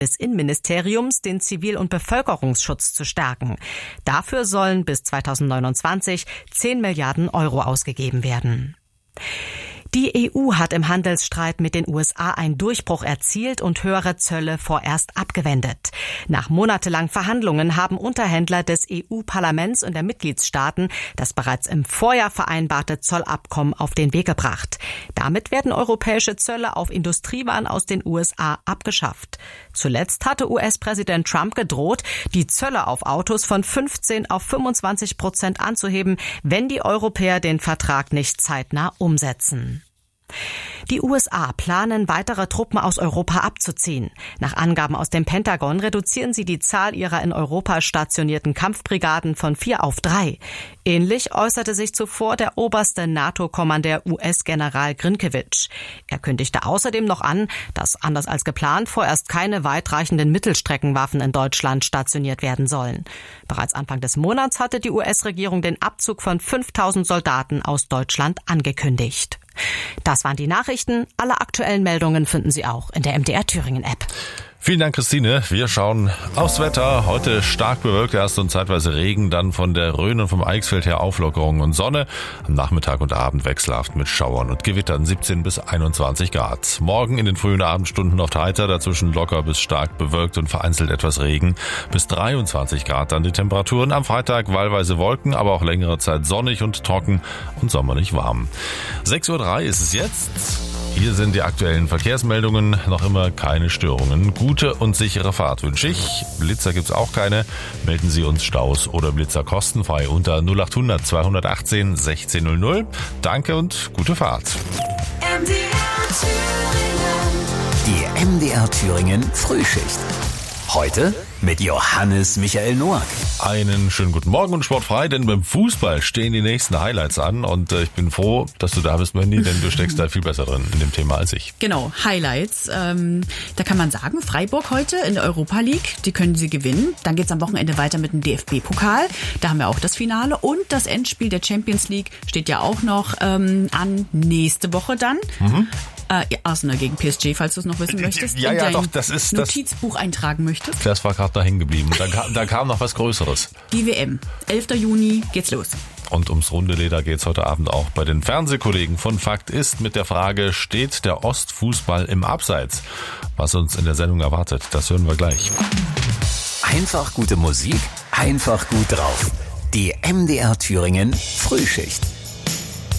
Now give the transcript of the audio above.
des Innenministeriums, den Zivil- und Bevölkerungsschutz zu stärken. Dafür sollen bis 2029 10 Milliarden Euro ausgegeben werden. Die EU hat im Handelsstreit mit den USA einen Durchbruch erzielt und höhere Zölle vorerst abgewendet. Nach monatelangen Verhandlungen haben Unterhändler des EU-Parlaments und der Mitgliedstaaten das bereits im Vorjahr vereinbarte Zollabkommen auf den Weg gebracht. Damit werden europäische Zölle auf Industriewaren aus den USA abgeschafft. Zuletzt hatte US-Präsident Trump gedroht, die Zölle auf Autos von 15 auf 25% anzuheben, wenn die Europäer den Vertrag nicht zeitnah umsetzen. Die USA planen, weitere Truppen aus Europa abzuziehen. Nach Angaben aus dem Pentagon reduzieren sie die Zahl ihrer in Europa stationierten Kampfbrigaden von 4 auf 3. Ähnlich äußerte sich zuvor der oberste NATO-Kommandeur US-General Grynkewitsch. Er kündigte außerdem noch an, dass anders als geplant vorerst keine weitreichenden Mittelstreckenwaffen in Deutschland stationiert werden sollen. Bereits Anfang des Monats hatte die US-Regierung den Abzug von 5.000 Soldaten aus Deutschland angekündigt. Das waren die Nachrichten. Alle aktuellen Meldungen finden Sie auch in der MDR Thüringen App. Vielen Dank, Christine. Wir schauen aufs Wetter. Heute stark bewölkt erst und zeitweise Regen, dann von der Rhön und vom Eichsfeld her Auflockerung und Sonne. Am Nachmittag und Abend wechselhaft mit Schauern und Gewittern 17 bis 21 Grad. Morgen in den frühen Abendstunden oft heiter, dazwischen locker bis stark bewölkt und vereinzelt etwas Regen. Bis 23 Grad dann die Temperaturen. Am Freitag wahlweise Wolken, aber auch längere Zeit sonnig und trocken und sommerlich warm. 6:03 Uhr ist es jetzt. Hier sind die aktuellen Verkehrsmeldungen. Noch immer keine Störungen. Gute und sichere Fahrt wünsche ich. Blitzer gibt's auch keine. Melden Sie uns Staus oder Blitzer kostenfrei unter 0800 218 1600. Danke und gute Fahrt. Die MDR Thüringen Frühschicht. Heute mit Johannes Michael Noack. Einen schönen guten Morgen und sportfrei, denn beim Fußball stehen die nächsten Highlights an und ich bin froh, dass du da bist, Mandy, denn du steckst da viel besser drin in dem Thema als ich. Genau, Highlights. Da kann man sagen, Freiburg heute in der Europa League, die können sie gewinnen. Dann geht's am Wochenende weiter mit dem DFB-Pokal. Da haben wir auch das Finale und das Endspiel der Champions League steht ja auch noch an nächste Woche dann. Arsenal gegen PSG, falls du es noch wissen möchtest. Ja, doch, das ist Notizbuch eintragen möchtest. Das war gerade da hängen geblieben. Da kam noch was Größeres. Die WM. 11. Juni geht's los. Und ums runde Leder geht's heute Abend auch bei den Fernsehkollegen von Fakt ist mit der Frage, steht der Ostfußball im Abseits? Was uns in der Sendung erwartet, das hören wir gleich. Einfach gute Musik, einfach gut drauf. Die MDR Thüringen Frühschicht.